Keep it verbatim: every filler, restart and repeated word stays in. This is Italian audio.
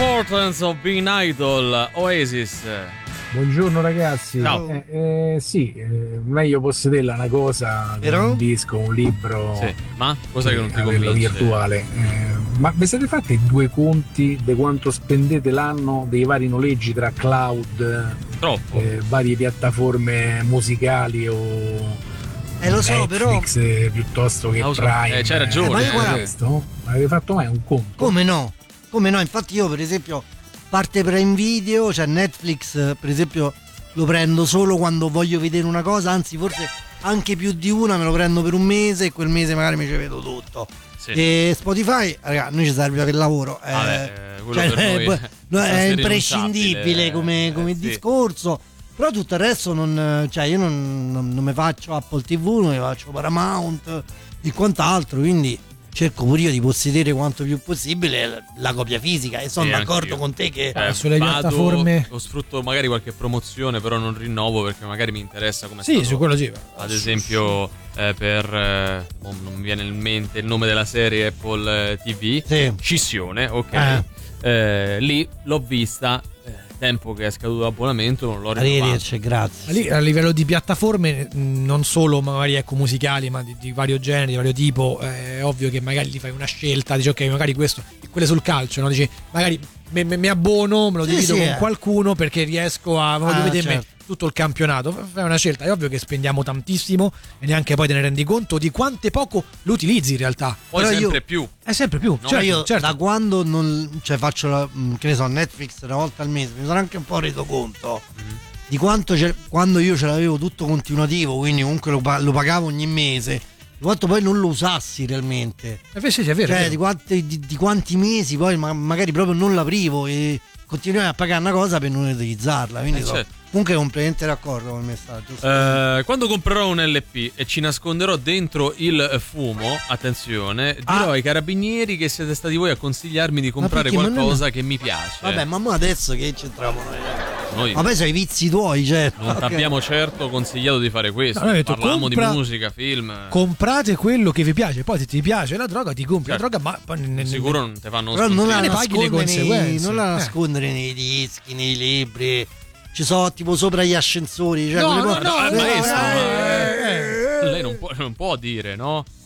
Importance of Being Idol, Oasis. Buongiorno ragazzi. Ciao. Eh, eh, sì, eh, meglio possederla una cosa che Però? un disco, un libro. Sì, ma cosa che non ti averlo convince? virtuale. Eh, ma vi siete fatti due conti di quanto spendete l'anno dei vari noleggi tra cloud, Troppo. eh, varie piattaforme musicali o Eh lo so, però Netflix eh, piuttosto che Ah, lo so. Prime? Eh, c'hai ragione, Eh, ma eh. guarda questo? Avete fatto mai un conto? come no? Come no? Infatti io per esempio parte Prime Video, cioè Netflix per esempio lo prendo solo quando voglio vedere una cosa, anzi forse anche più di una, me lo prendo per un mese e quel mese magari mi ci vedo tutto. Sì. E Spotify, raga, a noi ci serve per il lavoro. eh, Vabbè, eh, quello cioè, per noi eh, è no, è quasi imprescindibile irrinunciabile, come, come eh, sì. discorso. Però tutto il resto non, cioè io non, non, non mi faccio Apple tivù, non mi faccio Paramount e quant'altro, quindi cerco pure io di possedere quanto più possibile la copia fisica e sono Sì, d'accordo anch'io. con te che Eh, sulle vado, piattaforme- o sfrutto magari qualche promozione, però non rinnovo perché magari mi interessa come Sì, su quello sì. ad esempio eh, per eh, oh, non mi viene in mente il nome della serie Apple eh, tivù, Sì. Scissione, ok. Eh. Eh, lì l'ho vista, eh, tempo che è scaduto l'abbonamento, non l'ho rinnovato. arrivederci, grazie. Lì a livello di piattaforme, mh, non solo magari ecco musicali, ma di, di vario genere, di vario tipo, eh, è ovvio che magari gli fai una scelta, dici ok, magari questo, quelle sul calcio, no? Dici magari mi, mi- mi abbono, me lo Sì, divido sì, con eh. qualcuno perché riesco a voglio Ah, vedermi certo. tutto il campionato. Fai una scelta, è ovvio che spendiamo tantissimo e neanche poi te ne rendi conto di quante poco lo utilizzi in realtà. Poi Però sempre io- più. È sempre più, No, certo, io certo. da quando non cioè faccio la, mh, che ne so, Netflix una volta al mese mi sono anche un po' reso conto Mhm. di quanto ce- quando io ce l'avevo tutto continuativo, quindi comunque lo, pa- lo pagavo ogni mese, di quanto poi non lo usassi realmente, Eh, sì, sì, è vero, è cioè vero. di quanti, di, di quanti mesi poi ma- magari proprio non l'aprivo e continuai a pagare una cosa per non utilizzarla, quindi Eh, so- certo. comunque completamente d'accordo con il messaggio. Eh, quando comprerò un L P e ci nasconderò dentro il fumo, attenzione, dirò Ah. ai carabinieri che siete stati voi a consigliarmi di comprare perché? Ma non- qualcosa che mi piace. Vabbè, ma mo adesso che c'entriamo noi? Noi Vabbè, sono i vizi tuoi, cioè. non ti Ok. abbiamo certo consigliato di fare questo. No, noi abbiamo detto, Parlavamo compra- di musica, film. Comprate quello che vi piace, poi se ti piace la droga ti compri Certo. la droga, ma poi ne- ne- Sicuro non ti fanno Però non la scontrino. ne paghi le nascondere nei, conseguenze. non la Eh. nascondere nei dischi, nei libri. Ci so tipo sopra gli ascensori. Cioè No, quelle no, po- no, Eh, no, maestro, eh, ma- eh, eh. Lei non può, non può dire, no?